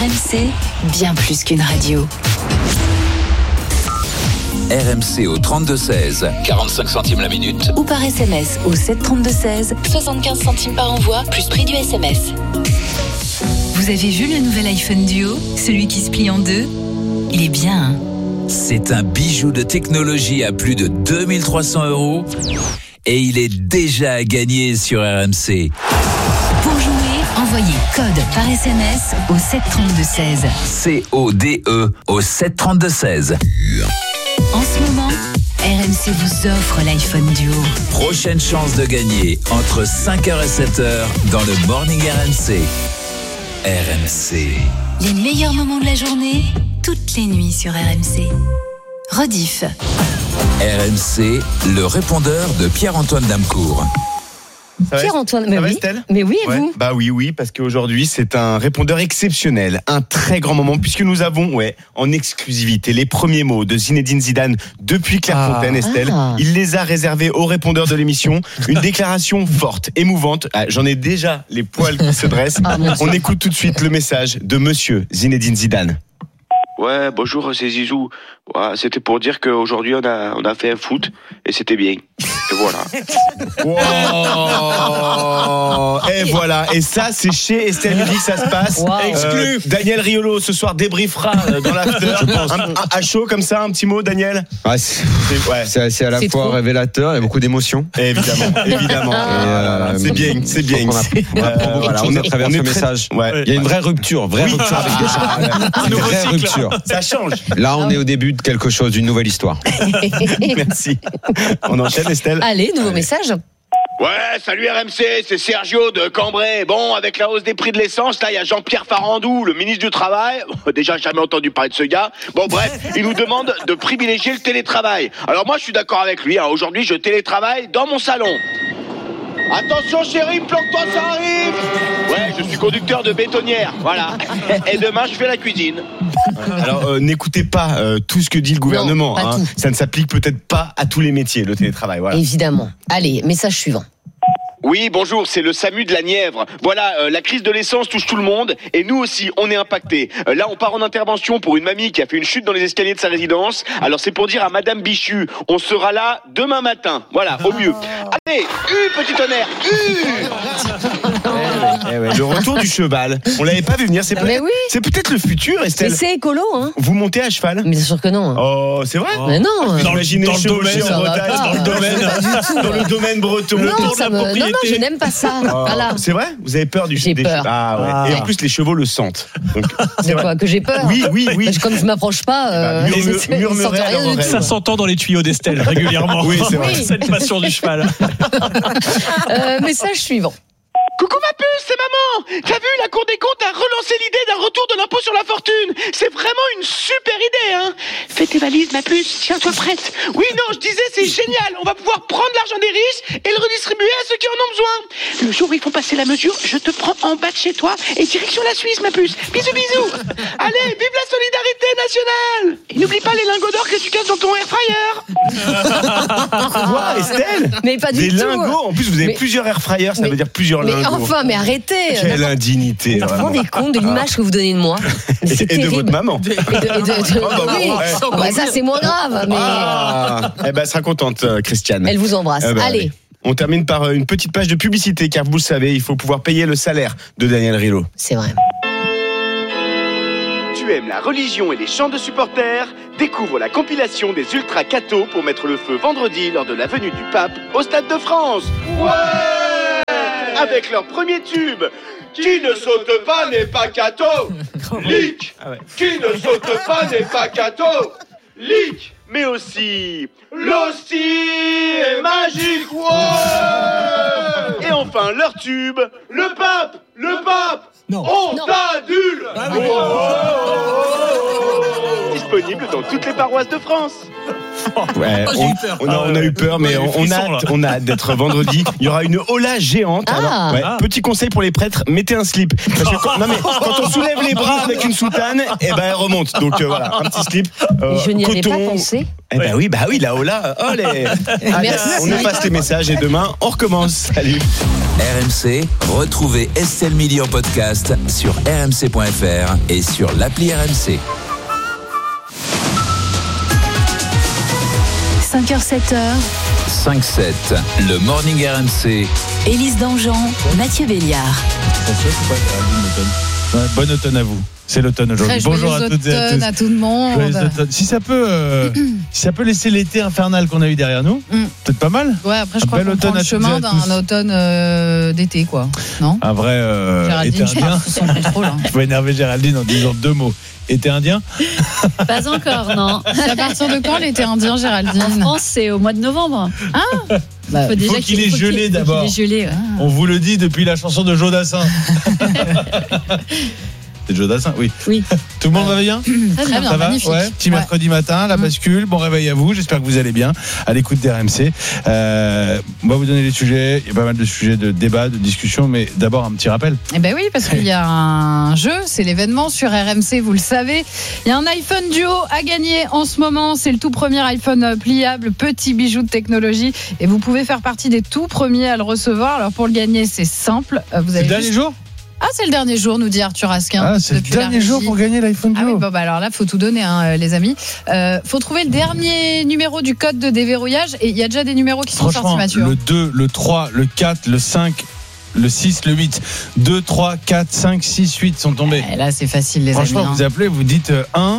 RMC, bien plus qu'une radio. RMC au 32-16, 45 centimes la minute. Ou par SMS au 732-16, 75 centimes par envoi, plus prix du SMS. Vous avez vu le nouvel iPhone Duo, celui qui se plie en deux? Il est bien, hein? C'est un bijou de technologie à plus de 2300 € et il est déjà à gagner sur RMC. Pour jouer, envoyez code par SMS au 732-16. CODE au 732-16. En ce moment, RMC vous offre l'iPhone Duo. Prochaine chance de gagner entre 5h et 7h dans le Morning RMC. RMC. Les meilleurs moments de la journée, toutes les nuits sur RMC. Rediff. RMC, le répondeur de Pierre-Antoine Damecourt. Pierre-Antoine, ça va, Estelle ? mais oui, et Ouais. vous ? Bah oui, parce qu'aujourd'hui, c'est un répondeur exceptionnel, un très grand moment, puisque nous avons, en exclusivité, les premiers mots de Zinedine Zidane depuis Clairefontaine, Estelle. Il les a réservés aux répondeurs de l'émission. Une déclaration forte, émouvante. J'en ai déjà les poils qui se dressent. On écoute tout de suite le message de monsieur Zinedine Zidane. Ouais, bonjour, c'est Zizou. Ouais, c'était pour dire qu'aujourd'hui, on a fait un foot et c'était bien. Et voilà. Wow. Et voilà. Et ça, c'est chez Estelle Midi que ça se passe. Exclu. Daniel Riolo, ce soir, débriefera dans l'after. Je pense. À chaud, comme ça, un petit mot, Daniel ? C'est assez à la C'est fois trop. révélateur, il y a beaucoup d'émotions. Évidemment. C'est bien. On est à travers ce message. Ouais. Il y a une vraie rupture avec des gens. Une vraie rupture. Ça change. Là, on est au début de quelque chose, d'une nouvelle histoire. Merci. On enchaîne, Estelle. Allez, nouveau message. Ouais, salut RMC, c'est Sergio de Cambrai. Bon, avec la hausse des prix de l'essence, là, il y a Jean-Pierre Farandou, le ministre du Travail. Déjà, jamais entendu parler de ce gars. Bon, bref, il nous demande de privilégier le télétravail. Alors moi, je suis d'accord avec lui. Aujourd'hui, je télétravaille dans mon salon. Attention chérie, planque-toi, ça arrive. Ouais, je suis conducteur de bétonnière, voilà. Et demain, je fais la cuisine. Alors, n'écoutez pas tout ce que dit le gouvernement. pas tout. Ça ne s'applique peut-être pas à tous les métiers, le télétravail. Voilà. Évidemment. Allez, message suivant. Oui, bonjour, c'est le SAMU de la Nièvre. Voilà, la crise de l'essence touche tout le monde et nous aussi, on est impactés. Là, on part en intervention pour une mamie qui a fait une chute dans les escaliers de sa résidence. Alors, c'est pour dire à Madame Bichu, on sera là demain matin. Voilà, au mieux. Allez, petit tonnerre, Le retour du cheval. On l'avait pas vu venir. C'est Mais peut-être, oui. c'est peut-être le futur, Mais Estelle. c'est écolo, hein ? Vous montez à cheval ? Mais bien sûr que non. Hein. Oh, c'est vrai ? Mais non. Imaginez dans le chevaucher domaine, en ça va Bretagne, pas. dans le domaine, dans le domaine breton. Non, je n'aime pas ça. Oh, Voilà. c'est vrai ? Vous avez peur du J'ai des peur. chevaux. Ah ouais. Et en plus, les chevaux le sentent. Donc, c'est C'est vrai. quoi, que j'ai peur? Oui. Bah, comme je m'approche pas, murmurez à leur oreille. Ça s'entend dans les tuyaux d'Estelle régulièrement. Oui, c'est vrai. Cette passion du cheval. Message suivant. Coucou ma puce, c'est maman. T'as vu, la Cour des comptes a relancé l'idée d'un retour de l'impôt sur la fortune. C'est vraiment une super idée, hein. Fais tes valises, ma puce, tiens-toi prête. Oui, non, je disais, c'est génial. On va pouvoir prendre l'argent des riches et le redistribuer à ceux qui en ont besoin. Le jour où ils font passer la mesure, je te prends en bas de chez toi et direction la Suisse, ma puce. Bisous, bisous. Allez, vive la solidarité nationale. Et n'oublie pas les lingots d'or que tu casses dans ton air fryer. Quoi, Estelle ? Mais pas du Des tout. lingots. En plus, vous avez plusieurs air fryers, ça veut dire plusieurs Mais lingots. enfin, mais arrêtez. Quelle indignité. Vous vous vraiment. rendez compte de l'image que vous donnez de moi? C'est Et de terrible. votre maman. Oui. bon, Bah, ça, c'est moins grave. Mais Elle sera contente, Christiane. elle vous embrasse. Eh ben, Allez. On termine par une petite page de publicité, car vous le savez, il faut pouvoir payer le salaire de Daniel Riolo. C'est vrai. Tu aimes la religion et les chants de supporters? Découvre la compilation des Ultra Cathos pour mettre le feu vendredi lors de la venue du pape au Stade de France. Ouais! Avec leur premier tube. Qui ne saute pas n'est pas catho. Lick. Qui ne saute pas n'est pas catho. Lick. Mais aussi l'hostie est magique. Ouais! Et enfin leur tube. Le pape. Non. On t'adule. Disponible dans toutes les paroisses de France. Ouais, on a eu peur, mais on a hâte d'être vendredi. Il y aura une hola géante. Ah. Alors, petit conseil pour les prêtres, mettez un slip. Parce que quand on soulève les bras avec une soutane, elle remonte. Donc voilà, un petit slip. Je n'y avais coton. pas pensé. Eh ben oui, là, olé. Allez, on efface les messages et demain, on recommence. Salut. RMC, retrouvez Estelle Mili en podcast sur rmc.fr et sur l'appli RMC. 5h-7h, 5-7, le Morning RMC. Élise Dangean, Mathieu Béliard. Bon automne à vous. C'est l'automne aujourd'hui. Bonjour à toutes et à tous. À tout le monde. Si ça peut laisser l'été infernal qu'on a eu derrière nous, peut-être pas mal. Ouais, après je crois qu'on prend le chemin d'un automne d'été, quoi. Non ? Un vrai été indien. Je vais énerver Géraldine en disant 2 mots. Été indien ? Pas encore, non. C'est à partir de quand l'été indien, Géraldine ? En France, c'est au mois de novembre. Ah, il faut qu'il ait gelé d'abord. On vous le dit depuis la chanson de Jodassin. C'est Jodassin, oui. Tout le monde va bien ? Très bien, ça va ? magnifique. Ouais. Petit mercredi matin, la bascule. Bon réveil à vous. J'espère que vous allez bien à l'écoute d'RMC. On va vous donner les sujets. Il y a pas mal de sujets de débat, de discussion, mais d'abord un petit rappel. Eh ben oui, parce qu'il y a un jeu, c'est l'événement sur RMC, vous le savez. Il y a un iPhone Duo à gagner en ce moment. C'est le tout premier iPhone pliable, petit bijou de technologie, et vous pouvez faire partie des tout premiers à le recevoir. Alors pour le gagner, c'est simple. Vous avez le dernier jour ? Ah, c'est le dernier jour, nous dit Arthur Asquin. Ah, c'est le dernier jour pour gagner l'iPhone Duo. Ah oui, bon, alors là, faut tout donner, les amis. Faut trouver le dernier numéro du code de déverrouillage, et il y a déjà des numéros qui sont sortis, Mathieu. Le 2, le 3, le 4, le 5, le 6, le 8. 2, 3, 4, 5, 6, 8 sont tombés. Et là, c'est facile, les amis. Franchement, vous appelez, vous dites 1,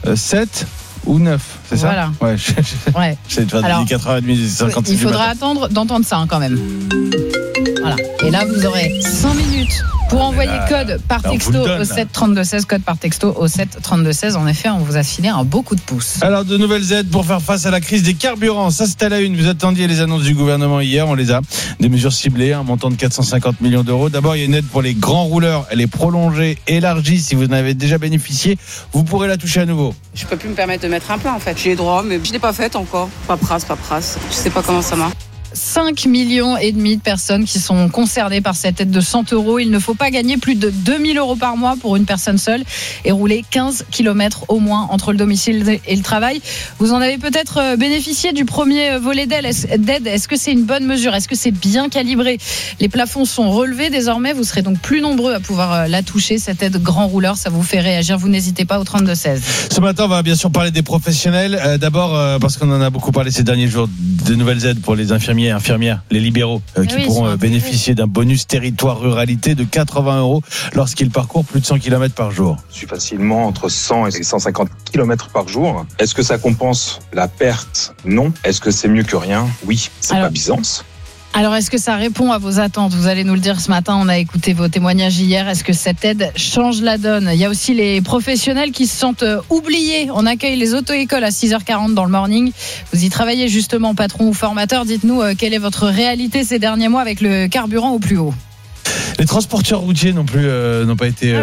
7 ou 9, c'est ça ? Voilà. Ouais. Ouais. C'est de faire 4h30, 56. Il faudra attendre d'entendre ça, quand même. Voilà. Et là, vous aurez 5 minutes pour envoyer code par texto au 732-16, code par texto au 732-16. En effet, on vous a filé un beau coup de pouce. Alors, de nouvelles aides pour faire face à la crise des carburants. Ça, c'est à la une. Vous attendiez les annonces du gouvernement hier. On les a. Des mesures ciblées, un montant de 450 millions d'euros. D'abord, il y a une aide pour les grands rouleurs. Elle est prolongée, élargie. Si vous en avez déjà bénéficié, vous pourrez la toucher à nouveau. Je peux plus me permettre de mettre un plein, en fait. J'ai droit, mais je l'ai pas faite encore. Paperasse. Je sais pas comment ça marche. 5,5 millions de personnes qui sont concernées par cette aide de 100 euros. Il ne faut pas gagner plus de 2 000 euros par mois pour une personne seule et rouler 15 km au moins entre le domicile et le travail. Vous en avez peut-être bénéficié du premier volet d'aide. Est-ce que c'est une bonne mesure ? Est-ce que c'est bien calibré ? Les plafonds sont relevés désormais. Vous serez donc plus nombreux à pouvoir la toucher. Cette aide grand rouleur, ça vous fait réagir. Vous n'hésitez pas au 32-16. Ce matin, on va bien sûr parler des professionnels. D'abord, parce qu'on en a beaucoup parlé ces derniers jours, de nouvelles aides pour les infirmières, les libéraux qui pourront bénéficier d'un bonus territoire ruralité de 80 euros lorsqu'ils parcourent plus de 100 km par jour. Je suis facilement entre 100 et 150 km par jour. Est-ce que ça compense la perte ? Non. Est-ce que c'est mieux que rien ? Oui. C'est pas Byzance. Alors, est-ce que ça répond à vos attentes ? Vous allez nous le dire ce matin, on a écouté vos témoignages hier. Est-ce que cette aide change la donne ? Il y a aussi les professionnels qui se sentent oubliés. On accueille les auto-écoles à 6h40 dans le morning. Vous y travaillez justement, patron ou formateur. Dites-nous quelle est votre réalité ces derniers mois avec le carburant au plus haut ? Les transporteurs routiers non plus n'ont pas été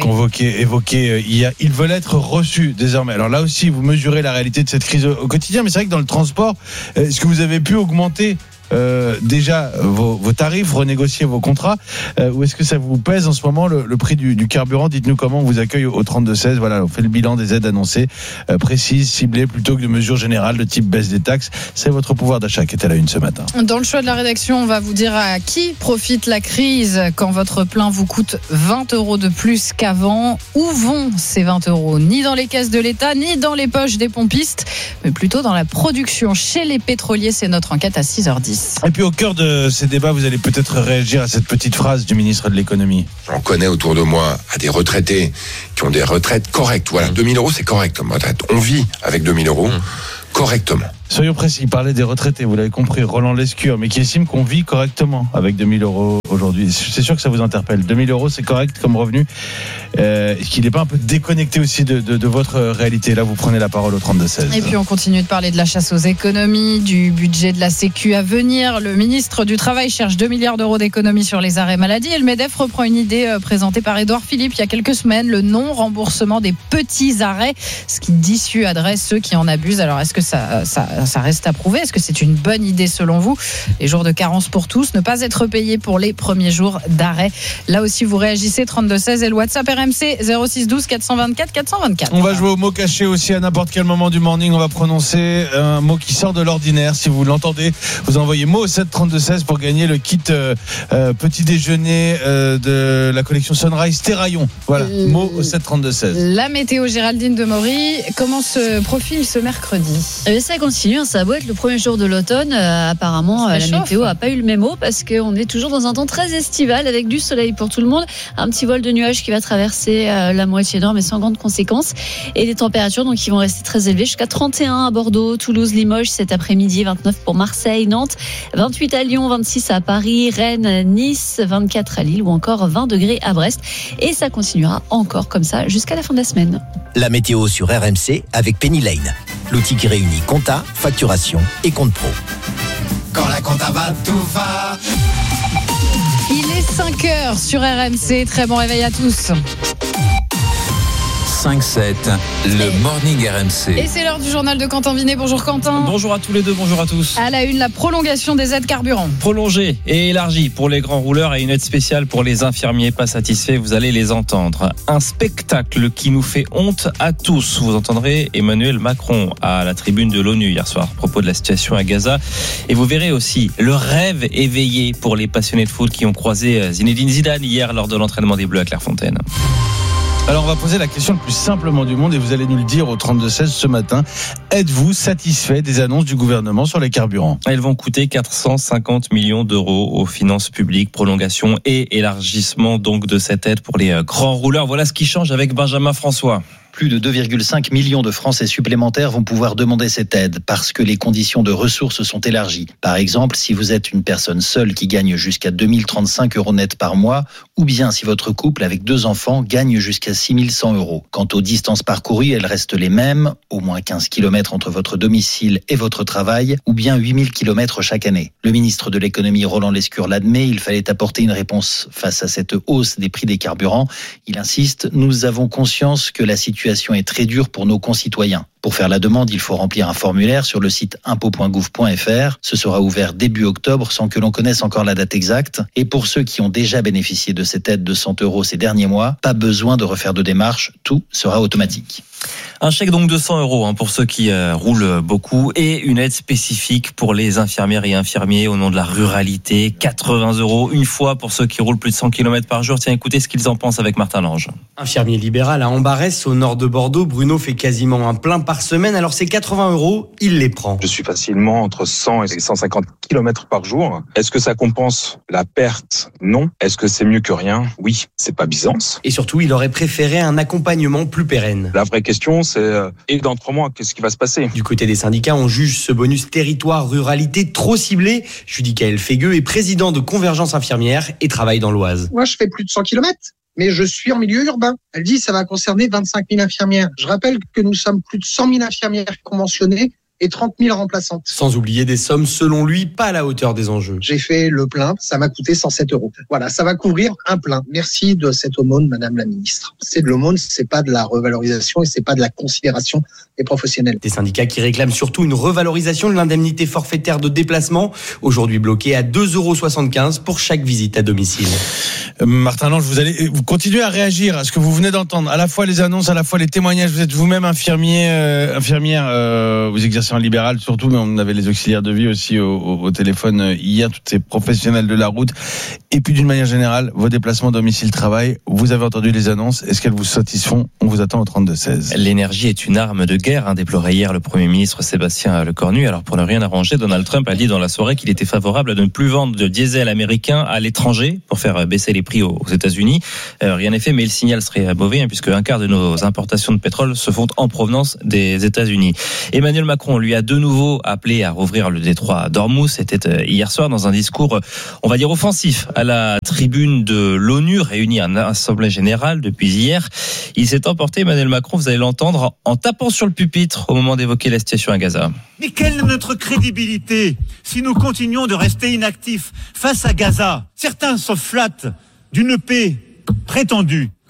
évoqués hier. Ils veulent être reçus désormais. Alors là aussi, vous mesurez la réalité de cette crise au quotidien. Mais c'est vrai que dans le transport, est-ce que vous avez pu augmenter déjà vos tarifs, renégocier vos contrats, ou est-ce que ça vous pèse en ce moment le prix du carburant ? Dites-nous comment on vous accueille au 32-16. Voilà, on fait le bilan des aides annoncées, précises, ciblées, plutôt que de mesures générales de type baisse des taxes. C'est votre pouvoir d'achat qui est à la une ce matin. Dans le choix de la rédaction, on va vous dire à qui profite la crise quand votre plein vous coûte 20 euros de plus qu'avant. Où vont ces 20 euros ? Ni dans les caisses de l'État, ni dans les poches des pompistes, mais plutôt dans la production chez les pétroliers. C'est notre enquête à 6h10. Et puis au cœur de ces débats, vous allez peut-être réagir à cette petite phrase du ministre de l'économie. J'en connais autour de moi à des retraités qui ont des retraites correctes. Voilà, 2 000 euros, c'est correct comme retraite. On vit avec 2 000 euros correctement. Soyons précis, il parlait des retraités, vous l'avez compris, Roland Lescure, mais qui estime qu'on vit correctement avec 2 000 euros aujourd'hui. C'est sûr que ça vous interpelle. 2 000 euros, c'est correct comme revenu. Est-ce qu'il n'est pas un peu déconnecté aussi de votre réalité ? Là, vous prenez la parole au 32-16. Et puis, on continue de parler de la chasse aux économies, du budget de la Sécu à venir. Le ministre du Travail cherche 2 milliards d'euros d'économies sur les arrêts maladie. Et le MEDEF reprend une idée présentée par Édouard Philippe il y a quelques semaines, le non-remboursement des petits arrêts, ce qui dissuaderait ceux qui en abusent. Alors, est-ce que ça Ça reste à prouver. Est-ce que c'est une bonne idée selon vous? Les jours de carence pour tous, ne pas être payé pour les premiers jours d'arrêt. Là aussi, vous réagissez 32-16 et le WhatsApp RMC 06 12 424 424. On va jouer au mot caché aussi à n'importe quel moment du morning. On va prononcer un mot qui sort de l'ordinaire. Si vous l'entendez, vous envoyez mot au 7 32-16 pour gagner le kit petit déjeuner de la collection Sunrise Terraillon. Voilà, mot au 7 32-16. La météo, Géraldine Demory, comment se profile ce mercredi? Ça continue, ça a beau être le premier jour de l'automne, apparemment la météo n'a pas eu le mémo parce qu'on est toujours dans un temps très estival avec du soleil pour tout le monde, un petit vol de nuages qui va traverser la moitié nord mais sans grande conséquence, et des températures donc qui vont rester très élevées jusqu'à 31 à Bordeaux, Toulouse, Limoges cet après-midi, 29 pour Marseille, Nantes, 28 à Lyon, 26 à Paris, Rennes, Nice, 24 à Lille ou encore 20 degrés à Brest, et ça continuera encore comme ça jusqu'à la fin de la semaine. La météo sur RMC avec Penny Lane, l'outil qui réunit compta, facturation et compte pro. Quand la compta va, tout va. Il est 5h sur RMC. Très bon réveil à tous. 5-7, le morning RMC. Et c'est l'heure du journal de Quentin Vinet. Bonjour Quentin. Bonjour à tous les deux, bonjour à tous. À la une, la prolongation des aides carburant. Prolongée et élargie pour les grands rouleurs et une aide spéciale pour les infirmiers pas satisfaits, vous allez les entendre. Un spectacle qui nous fait honte à tous. Vous entendrez Emmanuel Macron à la tribune de l'ONU hier soir à propos de la situation à Gaza. Et vous verrez aussi le rêve éveillé pour les passionnés de foot qui ont croisé Zinedine Zidane hier lors de l'entraînement des Bleus à Clairefontaine. Alors on va poser la question le plus simplement du monde et vous allez nous le dire au 32-16 ce matin. Êtes-vous satisfait des annonces du gouvernement sur les carburants? Elles vont coûter 450 millions d'euros aux finances publiques, prolongation et élargissement donc de cette aide pour les grands rouleurs. Voilà ce qui change avec Benjamin François. Plus de 2,5 millions de Français supplémentaires vont pouvoir demander cette aide parce que les conditions de ressources sont élargies. Par exemple, si vous êtes une personne seule qui gagne jusqu'à 2035 euros net par mois, ou bien si votre couple avec 2 enfants gagne jusqu'à 6100 euros. Quant aux distances parcourues, elles restent les mêmes, au moins 15 km entre votre domicile et votre travail, ou bien 8000 km chaque année. Le ministre de l'économie Roland Lescure l'admet, il fallait apporter une réponse face à cette hausse des prix des carburants. Il insiste, nous avons conscience que la situation est très dure pour nos concitoyens. Pour faire la demande, il faut remplir un formulaire sur le site impôt.gouv.fr. Ce sera ouvert début octobre sans que l'on connaisse encore la date exacte. Et pour ceux qui ont déjà bénéficié de cette aide de 100 euros ces derniers mois, pas besoin de refaire de démarche, tout sera automatique. Un chèque donc de 100 euros pour ceux qui roulent beaucoup et une aide spécifique pour les infirmières et infirmiers au nom de la ruralité. 80 euros une fois pour ceux qui roulent plus de 100 km par jour. Tiens, écoutez ce qu'ils en pensent avec Martin Lange. Infirmier libéral à Ambarès, au nord de Bordeaux, Bruno fait quasiment un plein par semaine. Alors ces 80 euros, il les prend. Je suis facilement entre 100 et 150 km par jour. Est-ce que ça compense la perte? Non. Est-ce que c'est mieux que rien? Oui. C'est pas Byzance. Et surtout, il aurait préféré un accompagnement plus pérenne. La vraie question, c'est et dans 3 mois, qu'est-ce qui va se passer? Du côté des syndicats, on juge ce bonus territoire ruralité trop ciblé. Judicaël Fégueux est président de Convergence Infirmière et travaille dans l'Oise. Moi, je fais plus de 100 km. Mais je suis en milieu urbain. Elle dit ça va concerner 25 000 infirmières. Je rappelle que nous sommes plus de 100 000 infirmières conventionnées et 30 000 remplaçantes. Sans oublier des sommes, selon lui, pas à la hauteur des enjeux. J'ai fait le plein, ça m'a coûté 107 euros. Voilà, ça va couvrir un plein. Merci de cette aumône, Madame la Ministre. C'est de l'aumône, c'est pas de la revalorisation et c'est pas de la considération des professionnels. Des syndicats qui réclament surtout une revalorisation de l'indemnité forfaitaire de déplacement, aujourd'hui bloquée à 2,75 € pour chaque visite à domicile. Martin Lange, vous continuez à réagir à ce que vous venez d'entendre, à la fois les annonces, à la fois les témoignages. Vous êtes vous-même infirmière, vous exercez en libéral surtout, mais on avait les auxiliaires de vie aussi au téléphone hier, toutes ces professionnels de la route. Et puis d'une manière générale, vos déplacements domicile-travail, vous avez entendu les annonces, est-ce qu'elles vous satisfont? On vous attend au 32-16. L'énergie est une arme de guerre, déplorait hier le Premier ministre Sébastien Lecornu. Alors pour ne rien arranger, Donald Trump a dit dans la soirée qu'il était favorable à ne plus vendre de diesel américain à l'étranger pour faire baisser les prix aux États-Unis. Rien n'est fait, mais le signal serait mauvais, puisque un quart de nos importations de pétrole se font en provenance des États-Unis. Emmanuel Macron lui a de nouveau appelé à rouvrir le détroit d'Ormuz. C'était hier soir dans un discours, on va dire, offensif à la tribune de l'ONU, réunie en assemblée générale depuis hier. Il s'est emporté, Emmanuel Macron, vous allez l'entendre, en tapant sur le pupitre au moment d'évoquer la situation à Gaza. Mais quelle est notre crédibilité si nous continuons de rester inactifs face à Gaza? Certains se flattent d'une paix prétendue.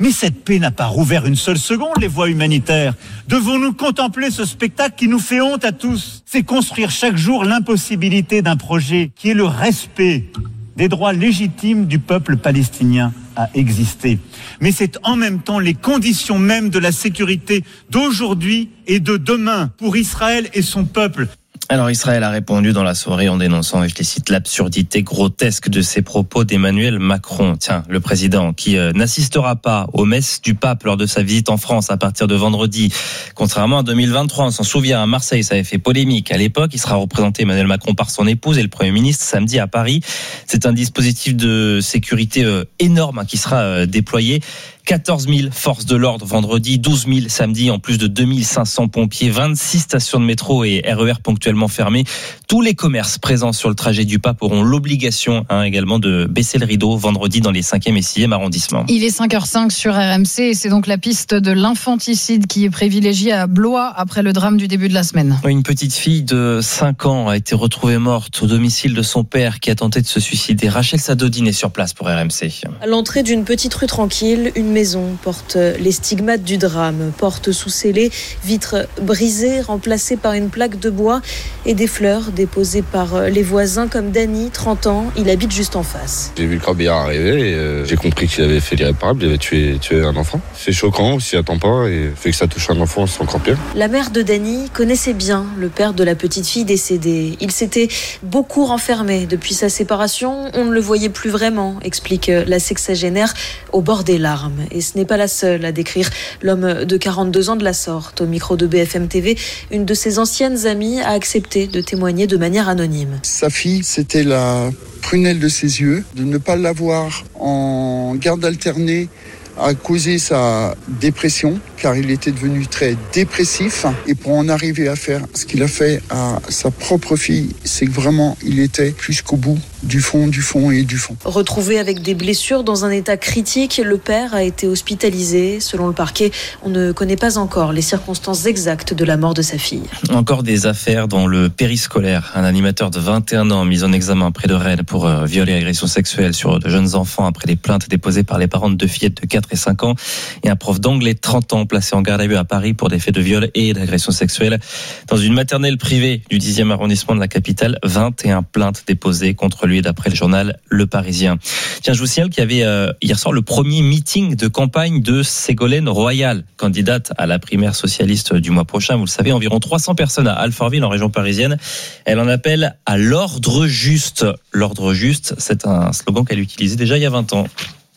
Mais cette paix n'a pas rouvert une seule seconde les voies humanitaires. Devons-nous contempler ce spectacle qui nous fait honte à tous? C'est construire chaque jour l'impossibilité d'un projet qui est le respect des droits légitimes du peuple palestinien à exister. Mais c'est en même temps les conditions mêmes de la sécurité d'aujourd'hui et de demain pour Israël et son peuple. Alors Israël a répondu dans la soirée en dénonçant, et je les cite, l'absurdité grotesque de ces propos d'Emmanuel Macron. Tiens, le président qui n'assistera pas aux messes du pape lors de sa visite en France à partir de vendredi. Contrairement à 2023, on s'en souvient, à Marseille, ça avait fait polémique. À l'époque, il sera représenté, Emmanuel Macron, par son épouse et le Premier ministre samedi à Paris. C'est un dispositif de sécurité énorme qui sera déployé. 14 000 forces de l'ordre vendredi, 12 000 samedi, en plus de 2500 pompiers, 26 stations de métro et RER ponctuellement fermées. Tous les commerces présents sur le trajet du pape auront l'obligation également de baisser le rideau vendredi dans les 5e et 6e arrondissements. Il est 5h05 sur RMC et c'est donc la piste de l'infanticide qui est privilégiée à Blois après le drame du début de la semaine. Une petite fille de 5 ans a été retrouvée morte au domicile de son père qui a tenté de se suicider. Rachel Sadodine est sur place pour RMC. À l'entrée d'une petite rue tranquille, une maison porte les stigmates du drame. Porte sous scellée, vitres brisées, remplacées par une plaque de bois et des fleurs déposées par les voisins comme Dany, 30 ans. Il habite juste en face. J'ai vu le corbillard arriver et j'ai compris qu'il avait fait l'irréparable, il avait tué un enfant. C'est choquant, on s'y attend pas et fait que ça touche un enfant, c'est encore pire. La mère de Dany connaissait bien le père de la petite fille décédée. Il s'était beaucoup renfermé depuis sa séparation. On ne le voyait plus vraiment, explique la sexagénaire au bord des larmes. Et ce n'est pas la seule à décrire l'homme de 42 ans de la sorte. Au micro de BFM TV, une de ses anciennes amies a accepté de témoigner de manière anonyme. Sa fille, c'était la prunelle de ses yeux. De ne pas l'avoir en garde alternée a causé sa dépression, car il était devenu très dépressif. Et pour en arriver à faire ce qu'il a fait à sa propre fille, c'est que vraiment, il était jusqu'au bout du fond et du fond. Retrouvé avec des blessures dans un état critique, le père a été hospitalisé. Selon le parquet, on ne connaît pas encore les circonstances exactes de la mort de sa fille. Encore des affaires dans le périscolaire. Un animateur de 21 ans mis en examen près de Rennes pour viol et agression sexuelle sur de jeunes enfants après les plaintes déposées par les parents de 2 fillettes de 4 et 5 ans. Et un prof d'anglais de 30 ans placé en garde à vue à Paris pour des faits de viol et d'agression sexuelle. Dans une maternelle privée du 10e arrondissement de la capitale, 21 plaintes déposées contre lui d'après le journal Le Parisien. Tiens, je vous signale qu'il y avait hier soir le premier meeting de campagne de Ségolène Royal, candidate à la primaire socialiste du mois prochain. Vous le savez, environ 300 personnes à Alfortville en région parisienne. Elle en appelle à l'ordre juste. L'ordre juste, c'est un slogan qu'elle utilisait déjà il y a 20 ans.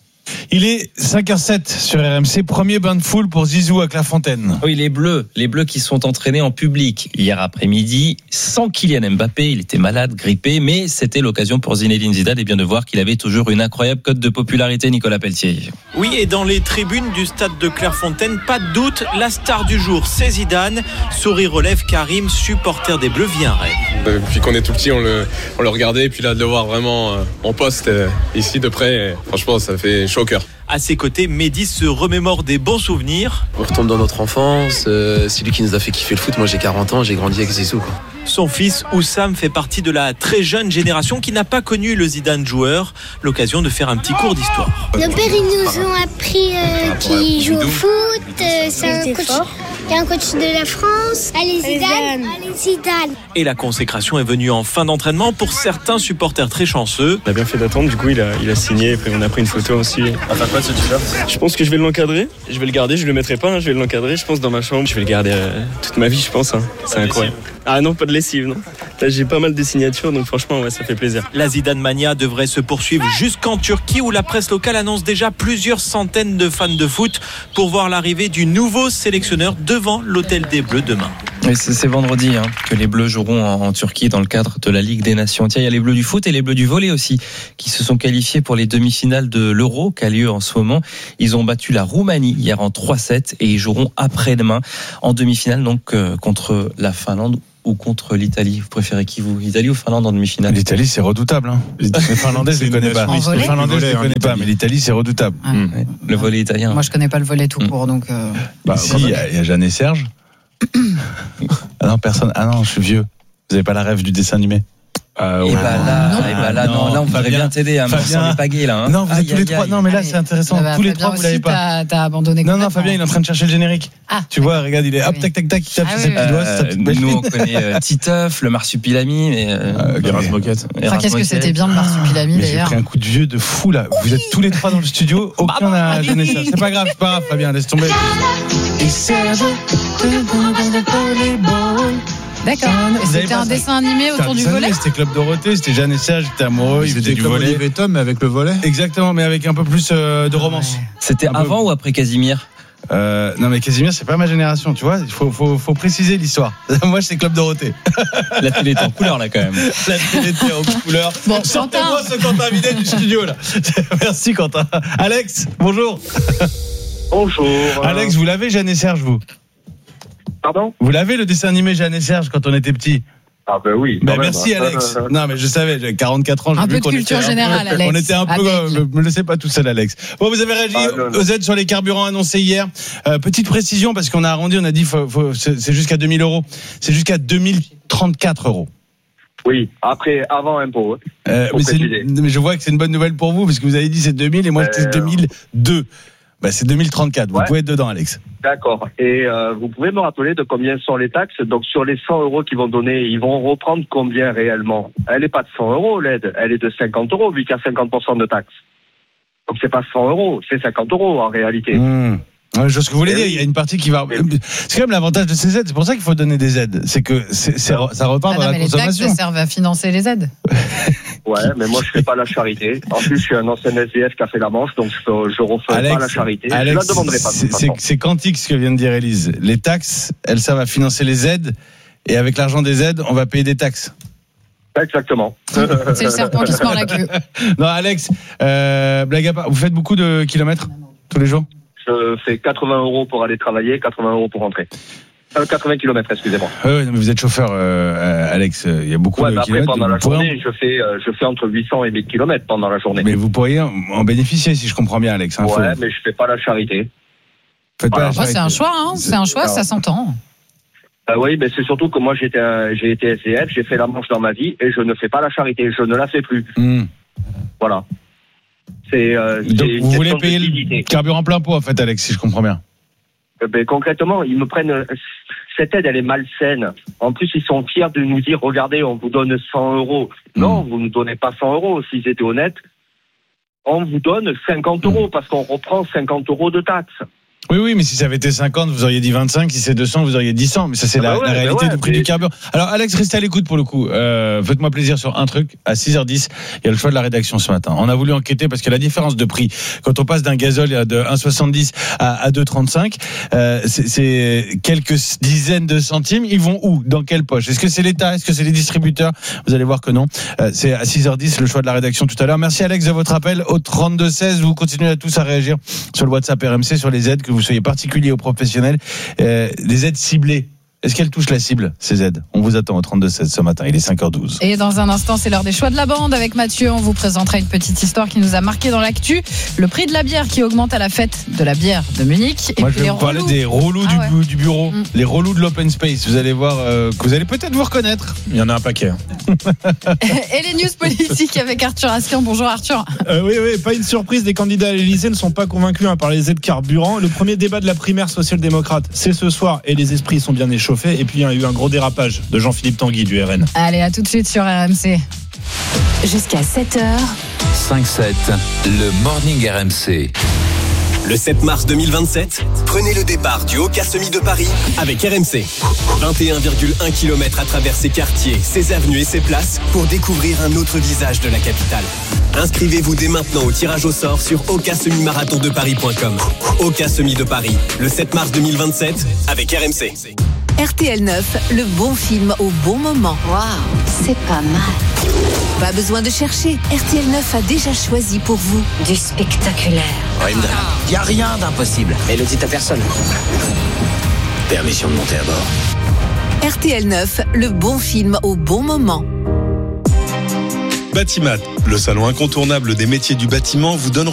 Il est 5h07 sur RMC, premier bain de foule pour Zizou à Clairefontaine. Oui, les Bleus qui sont entraînés en public hier après-midi, sans Kylian Mbappé. Il était malade, grippé, mais c'était l'occasion pour Zinedine Zidane de voir qu'il avait toujours une incroyable cote de popularité, Nicolas Pelletier. Oui, et dans les tribunes du stade de Clairefontaine, pas de doute, la star du jour, c'est Zidane. Sourire relève Karim, supporter des Bleus, vit un rêve. Depuis qu'on est tout petit, on le regardait, et puis là de le voir vraiment en poste ici de près, franchement ça fait chaud au cœur. À ses côtés, Mehdi se remémore des bons souvenirs. On retombe dans notre enfance, c'est lui qui nous a fait kiffer le foot. Moi j'ai 40 ans, j'ai grandi avec Zizou. Son fils Oussam fait partie de la très jeune génération qui n'a pas connu le Zidane joueur. L'occasion de faire un petit cours d'histoire. Nos pères ils nous ont appris qu'ils jouent au foot, c'est un coach. Il y a un coach de la France. Allez Zidane. Et la consécration est venue en fin d'entraînement pour certains supporters très chanceux. On a bien fait d'attendre, du coup il a signé, et puis on a pris une photo aussi. À faire quoi ce t-shirt ? Je pense que je vais l'encadrer, je vais le garder, je le mettrai pas, je vais l'encadrer, je pense dans ma chambre. Je vais le garder toute ma vie, je pense. C'est incroyable. Ah non, pas de lessive, non. Là, j'ai pas mal de signatures, donc franchement, ouais, ça fait plaisir. La Zidane Mania devrait se poursuivre jusqu'en Turquie, où la presse locale annonce déjà plusieurs centaines de fans de foot pour voir l'arrivée du nouveau sélectionneur devant l'hôtel des Bleus demain. Oui, c'est vendredi que les Bleus joueront en Turquie dans le cadre de la Ligue des Nations. Tiens, il y a les Bleus du foot et les Bleus du volley aussi qui se sont qualifiés pour les demi-finales de l'Euro qui a lieu en ce moment. Ils ont battu la Roumanie hier en 3-7 et ils joueront après-demain en demi-finale donc contre la Finlande ou contre l'Italie. Vous préférez qui, vous ? L'Italie ou Finlande en demi-finale ? L'Italie, c'est redoutable. Les Finlandais, je ne les connais pas. Les Finlandais, je ne les connais pas, mais l'Italie, c'est redoutable. Le volley italien. Moi, je ne connais pas le volley tout court. Donc si, il y a Jeanne et Serge. Ah non, personne. Ah non, je suis vieux. Vous n'avez pas la rêve du dessin animé ? là, on voudrait bien t'aider, hein, Fabien, on n'est pas gay, là. Hein. Non, vous êtes tous les trois. Non, mais là, c'est intéressant. Tous les trois, vous l'avez pas. T'as abandonné. Non, Fabien, il est en train de chercher le générique. Tu vois, regarde, il est hop, tac, tac, tac, il tape sur ses petits doigts. Nous, on connaît Titeuf, le Marsupilami, mais. Erasmus Moquette. Qu'est-ce que c'était bien le Marsupilami, d'ailleurs. J'ai pris un coup de vieux de fou, là. Vous êtes tous les trois dans le studio. Aucun n'a donné ça. C'est pas grave, Fabien, laisse tomber. Et Serge, d'accord. Et c'était un dessin animé autour du volley. C'était Club Dorothée, c'était Jeanne et Serge, j'étais amoureux, ils faisaient du volley. Olivier Tom, mais avec le volley. Exactement, mais avec un peu plus de romance. C'était avant ou après Casimir? Non, mais Casimir, c'est pas ma génération, tu vois. Il faut préciser l'histoire. Moi, c'est Club Dorothée. La télé était en couleur, là, quand même. La télé était en couleur. Bon, sortez-moi ce Quentin Videt du studio, là. Merci, Quentin. Alex, bonjour. Bonjour. Alex, vous l'avez, Jeanne et Serge, vous? Pardon? Vous l'avez, le dessin animé Jeanne et Serge, quand on était petits? Ah ben oui. Merci Alex. Non mais je savais, j'avais 44 ans. Un peu de culture générale, Alex. On était un peu. Me laissez pas tout seul, Alex. Bon, vous avez réagi aux aides sur les carburants annoncées hier. Petite précision parce qu'on a arrondi, on a dit c'est jusqu'à 2000 €. C'est jusqu'à 2034 €. Oui, avant impôt. Mais je vois que c'est une bonne nouvelle pour vous parce que vous avez dit c'est 2000 et moi c'était 2002. C'est 2034. Vous pouvez être dedans, Alex. D'accord. Et vous pouvez me rappeler de combien sont les taxes? Donc sur les 100 € qu'ils vont donner, ils vont reprendre combien réellement? Elle n'est pas de 100 € l'aide, elle est de 50 € vu qu'il y a 50% de taxes. Donc c'est pas 100 €, c'est 50 € en réalité. Je vois ce que vous voulez dire. Il y a une partie qui va. C'est quand même l'avantage de ces aides. C'est pour ça qu'il faut donner des aides. C'est que ça repart dans la consommation. Les taxes servent à financer les aides. Ouais, mais moi je fais pas la charité. En plus, je suis un ancien SDF qui a fait la Manche, donc je referai pas la charité. Alex, je la demanderai pas. C'est quantique ce que vient de dire Élise. Les taxes, elles servent à financer les aides, et avec l'argent des aides, on va payer des taxes. Exactement. C'est le serpent qui se mord la queue. Non, Alex, blague à part, vous faites beaucoup de kilomètres tous les jours? Je fais 80 € pour aller travailler, 80 € pour rentrer. 80 km, excusez-moi. Oui, mais vous êtes chauffeur, Alex. Il y a beaucoup de kilomètres. Après, pendant la journée, je fais entre 800 et 1000 km pendant la journée. Mais vous pourriez en bénéficier, si je comprends bien, Alex. Mais je fais pas la charité. Faites pas la charité. C'est un choix, hein. C'est un choix, ça s'entend. Oui, mais c'est surtout que moi, j'ai été SDF, j'ai fait la Manche dans ma vie et je ne fais pas la charité. Je ne la fais plus. Voilà. Donc, vous voulez payer le carburant plein pot, en fait, Alex, si je comprends bien. Concrètement, ils me prennent. Cette aide, elle est malsaine. En plus, ils sont fiers de nous dire, regardez, on vous donne 100 €. Non, vous ne nous donnez pas 100 €. S'ils étaient honnêtes, on vous donne 50 € parce qu'on reprend 50 € de taxes. Oui, mais si ça avait été 50, vous auriez dit 25. Si c'est 200, vous auriez dit 100. Mais ça, c'est la réalité du prix du carburant. Alors, Alex, restez à l'écoute pour le coup. Faites-moi plaisir sur un truc. À 6h10, il y a le choix de la rédaction ce matin. On a voulu enquêter parce que la différence de prix, quand on passe d'un gazole de 1,70 à 2,35, c'est quelques dizaines de centimes. Ils vont où? Dans quelle poche? Est-ce que c'est l'État? Est-ce que c'est les distributeurs? Vous allez voir que non. C'est à 6h10, le choix de la rédaction tout à l'heure. Merci, Alex, de votre appel au 32-16. Vous continuez à tous à réagir sur le WhatsApp RMC, sur les aides, que vous soyez particuliers ou professionnels, des aides ciblées. Est-ce qu'elles touchent la cible, ces aides? On vous attend au 32-16 ce matin, il est 5h12. Et dans un instant, c'est l'heure des choix de la bande. Avec Mathieu, on vous présentera une petite histoire qui nous a marqué dans l'actu. Le prix de la bière qui augmente à la fête de la bière de Munich. Moi, je vais vous parler des relous du bureau. Les relous de l'open space. Vous allez voir que vous allez peut-être vous reconnaître. Il y en a un paquet. Et les news politiques avec Arthur Asquian. Bonjour Arthur. Oui, pas une surprise. Les candidats à l'Élysée ne sont pas convaincus par les aides carburant. Le premier débat de la primaire social-démocrate, c'est ce soir et les esprits sont bien échauffés. Et puis il y a eu un gros dérapage de Jean-Philippe Tanguy du RN. Allez, à tout de suite sur RMC. Jusqu'à 7h. 5-7, le Morning RMC. Le 7 mars 2027, prenez le départ du Haut-Casemi de Paris avec RMC. 21,1 km à travers ses quartiers, ses avenues et ses places pour découvrir un autre visage de la capitale. Inscrivez-vous dès maintenant au tirage au sort sur hautcasemimarathondeparis.com. Haut-Casemi de Paris, le 7 mars 2027 avec RMC. RTL 9, le bon film au bon moment. Waouh, c'est pas mal. Pas besoin de chercher, RTL 9 a déjà choisi pour vous du spectaculaire. Il n'y a rien d'impossible. Mais le dites à personne. Permission de monter à bord. RTL 9, le bon film au bon moment. Batimat, le salon incontournable des métiers du bâtiment, vous donne